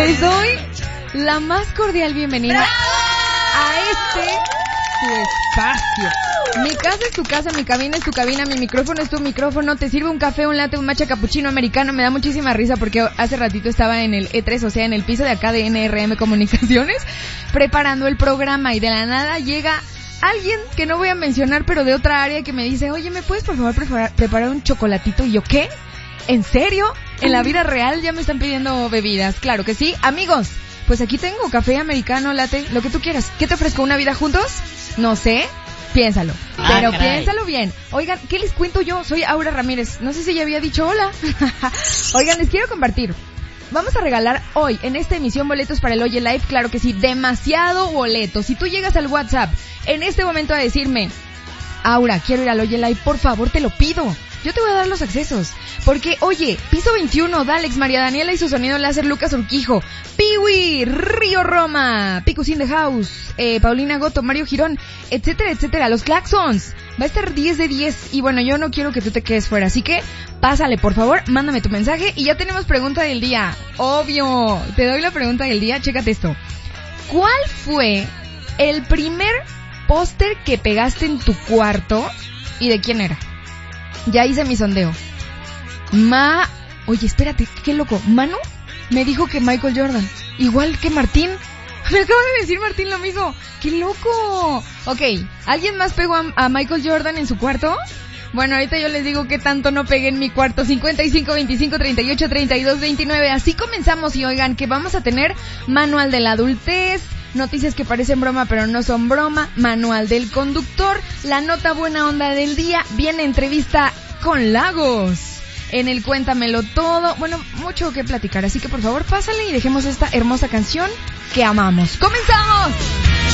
Les doy la más cordial bienvenida a este tu espacio. Mi casa es tu casa, mi cabina es tu cabina, mi micrófono es tu micrófono. Te sirve un café, un latte, un matcha cappuccino americano. Me da muchísima risa porque hace ratito estaba en el E3, o sea, en el piso de acá de NRM Comunicaciones, preparando el programa, y de la nada llega alguien que no voy a mencionar, pero de otra área, que me dice: oye, ¿me puedes por favor preparar un chocolatito? Y yo, ¿qué? ¿En serio? ¿En la vida real ya me están pidiendo bebidas? Claro que sí. Amigos, pues aquí tengo café americano, latte, lo que tú quieras. ¿Qué te ofrezco? ¿Una vida juntos? No sé. Piénsalo. Pero caray, piénsalo bien. Oigan, ¿qué les cuento yo? Soy Aura Ramírez. No sé si ya había dicho hola. Oigan, les quiero compartir. Vamos a regalar hoy, en esta emisión, boletos para el Oye Live. Claro que sí, demasiado boletos. Si tú llegas al WhatsApp en este momento a decirme: Aura, quiero ir al Oye Live, por favor, te lo pido, yo te voy a dar los accesos. Porque, oye, Piso 21, Dalex, María Daniela y su sonido láser, Lucas Urquijo, Piwi, Río Roma, Picus in the House, Paulina Goto, Mario Girón, etcétera, etcétera, los Claxons. Va a estar 10 de 10 y bueno, yo no quiero que tú te quedes fuera, así que pásale, por favor, mándame tu mensaje. Y ya tenemos pregunta del día, obvio, te doy la pregunta del día, chécate esto. ¿Cuál fue el primer póster que pegaste en tu cuarto y de quién era? Ya hice mi sondeo. Oye, espérate, qué loco. Manu me dijo que Michael Jordan, igual que Martín. Me acaba de decir Martín lo mismo. ¡Qué loco! Ok, ¿alguien más pegó a Michael Jordan en su cuarto? Bueno, ahorita yo les digo que tanto no pegué en mi cuarto. 55 25 38 32 29. Así comenzamos. Y oigan, que vamos a tener manual de la adultez, noticias que parecen broma pero no son broma, manual del conductor, la nota buena onda del día, viene entrevista con Lagos en el Cuéntamelo Todo. Bueno, mucho que platicar, así que por favor pásale y dejemos esta hermosa canción que amamos. ¡Comenzamos!